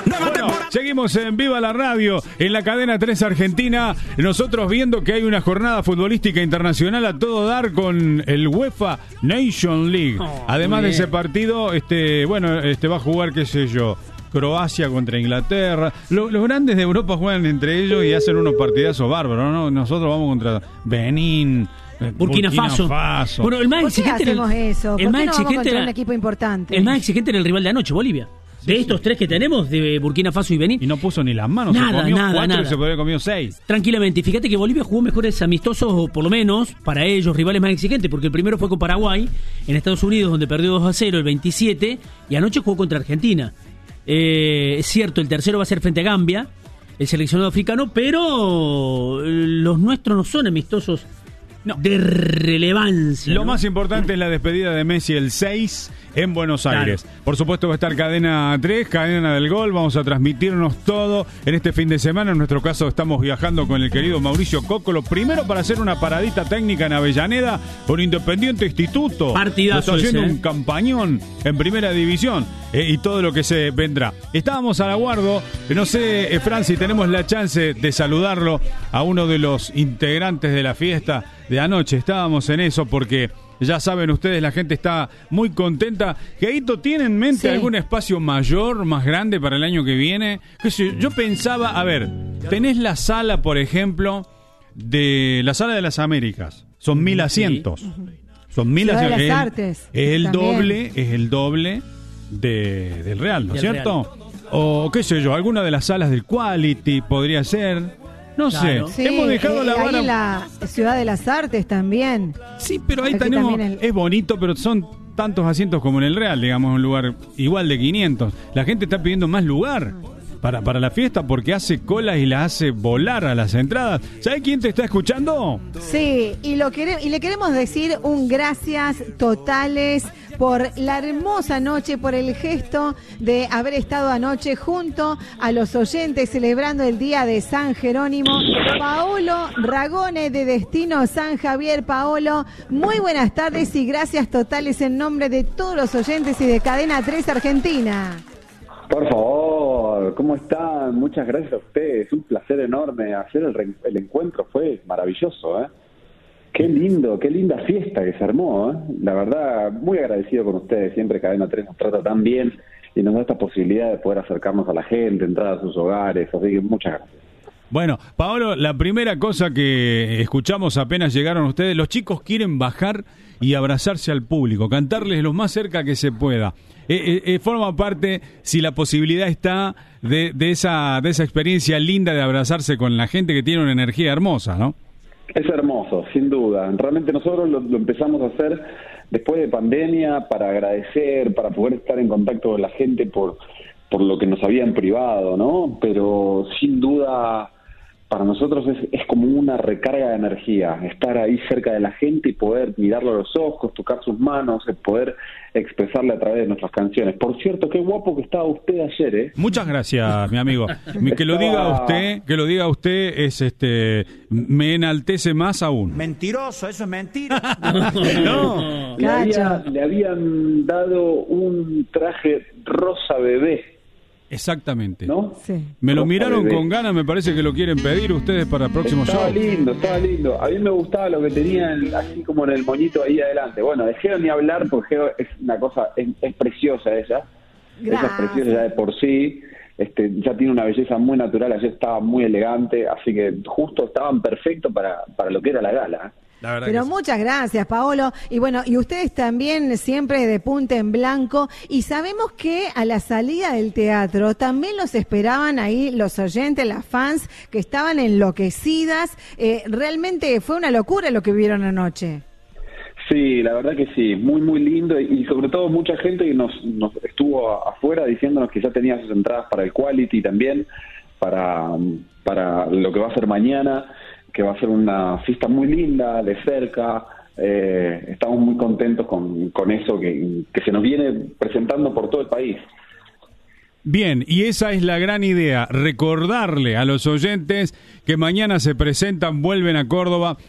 Bueno, seguimos en Viva la Radio, en la cadena 3 Argentina, nosotros viendo que hay una jornada futbolística internacional a todo dar con el UEFA Nation League. Además de ese partido, va a jugar, qué sé yo, Croacia contra Inglaterra. Los grandes de Europa juegan entre ellos y hacen unos partidazos bárbaros, ¿no? Nosotros vamos contra Benín, Burkina Faso. Bueno, el más exigente ¿Por qué hacemos eso? ¿Por qué no vamos contra un equipo importante? El más exigente era el rival de anoche, Bolivia. De estos tres que tenemos, de Burkina Faso y Benín. Y no puso ni las manos, nada, se comió nada, 4 nada. y se podría haber comido 6. Tranquilamente, y fíjate que Bolivia jugó mejores amistosos, o por lo menos, para ellos, rivales más exigentes, porque el primero fue con Paraguay, en Estados Unidos, donde perdió 2-0 el 27, y anoche jugó contra Argentina. Es cierto, el tercero va a ser frente a Gambia, el seleccionado africano, pero los nuestros no son amistosos de relevancia. Lo ¿no? más importante es la despedida de Messi el 6 en Buenos Aires. Por supuesto va a estar Cadena 3, Cadena del Gol, vamos a transmitirnos todo en este fin de semana. En nuestro caso estamos viajando con el querido Mauricio Cóccolo, primero para hacer una paradita técnica en Avellaneda por Independiente Instituto. Partidazo está haciendo ese, un campañón en Primera División y todo lo que se vendrá. Estábamos al aguardo, no sé, Fran, si tenemos la chance de saludarlo a uno de los integrantes de la fiesta de anoche. Estábamos en eso porque ya saben ustedes, la gente está muy contenta. Gaito, ¿tiene en mente algún espacio mayor, más grande para el año que viene? Yo pensaba, a ver, tenés la sala, por ejemplo, de la Sala de las Américas. Son 1000 asientos. Son 1000 asientos. De las Artes. Es el doble del Real, ¿no es cierto? Real. O qué sé yo, alguna de las salas del Quality podría ser. No Claro. sé, hemos dejado la vara. Ahí en la Ciudad de las Artes también. Sí, pero ahí Aquí tenemos, también es bonito, pero son tantos asientos como en el Real, digamos, un lugar igual de 500. La gente está pidiendo más lugar para la fiesta porque hace colas y la hace volar a las entradas. ¿Sabes quién te está escuchando? Sí, y le queremos decir un gracias totales por la hermosa noche, por el gesto de haber estado anoche junto a los oyentes celebrando el día de San Jerónimo. Paolo Ragone de Destino San Javier. Paolo, muy buenas tardes y gracias totales en nombre de todos los oyentes y de Cadena 3 Argentina. Por favor, ¿cómo están? Muchas gracias a ustedes, un placer enorme. Hacer el encuentro fue maravilloso, ¿eh? Qué lindo, qué linda fiesta que se armó, ¿eh? La verdad, muy agradecido con ustedes. Siempre Cadena 3 nos trata tan bien y nos da esta posibilidad de poder acercarnos a la gente, entrar a sus hogares, así que muchas gracias. Bueno, Paolo, la primera cosa que escuchamos apenas llegaron ustedes, los chicos quieren bajar y abrazarse al público, cantarles lo más cerca que se pueda. Forma parte, si la posibilidad está, de esa experiencia linda de abrazarse con la gente que tiene una energía hermosa, ¿no? Es hermoso, sin duda. Realmente nosotros lo empezamos a hacer después de pandemia para agradecer, para poder estar en contacto con la gente por lo que nos habían privado, ¿no? Pero sin duda para nosotros es como una recarga de energía, estar ahí cerca de la gente y poder mirarlo a los ojos, tocar sus manos, poder expresarle a través de nuestras canciones. Por cierto, qué guapo que estaba usted ayer, ¿eh? Muchas gracias, mi amigo. Que lo diga usted es me enaltece más aún. Mentiroso, eso es mentira. No. Le habían dado un traje rosa bebé. Exactamente. ¿No? Sí. Me lo Rosa miraron bebé. con ganas, me parece que lo quieren pedir ustedes para el próximo Estaba show. estaba lindo. A mí me gustaba lo que tenían así como en el moñito ahí adelante. Bueno, de Geo ni hablar, porque Geo es una cosa, es preciosa ella. Ella es preciosa ya de por sí. Ya tiene una belleza muy natural, ayer estaba muy elegante, así que justo estaban perfectos para lo que era la gala, ¿eh? La verdad Pero que sí. muchas gracias, Paolo. Y bueno, y ustedes también siempre de punta en blanco. Y sabemos que a la salida del teatro también los esperaban ahí los oyentes, las fans, que estaban enloquecidas. Realmente fue una locura lo que vieron anoche. Sí, la verdad que sí, muy muy lindo y sobre todo mucha gente que nos estuvo afuera diciéndonos que ya tenía sus entradas para el Quality también, para lo que va a ser mañana, que va a ser una fiesta muy linda, de cerca. Estamos muy contentos con eso que se nos viene presentando por todo el país. Bien, y esa es la gran idea, recordarle a los oyentes que mañana se presentan, vuelven a Córdoba